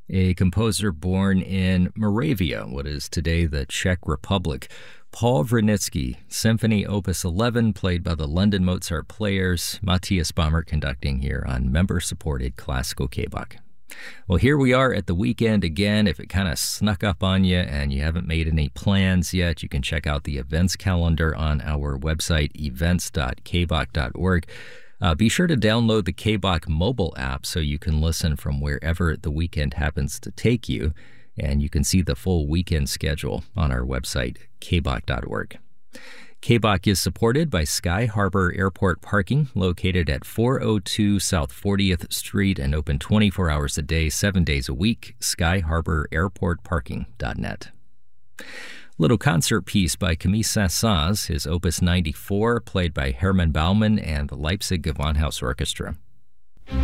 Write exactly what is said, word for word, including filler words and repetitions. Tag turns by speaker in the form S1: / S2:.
S1: a composer born in Moravia, what is today the Czech Republic. Paul Wranitzky, Symphony Opus eleven, played by the London Mozart Players, Matthias Baumert conducting here on member-supported Classical K-Bach. Well, here we are at the weekend again. If it kind of snuck up on you and you haven't made any plans yet, you can check out the events calendar on our website, events dot k bach dot org. Uh, be sure to download the K-Bach mobile app so you can listen from wherever the weekend happens to take you, and you can see the full weekend schedule on our website, k bach dot org. K-Bach is supported by Sky Harbor Airport Parking, located at four oh two South fortieth Street and open twenty-four hours a day, seven days a week, sky harbor airport parking dot net. Little concert piece by Camille Saint-Saëns, his Opus ninety-four, played by Hermann Baumann and the Leipzig Gewandhaus Orchestra.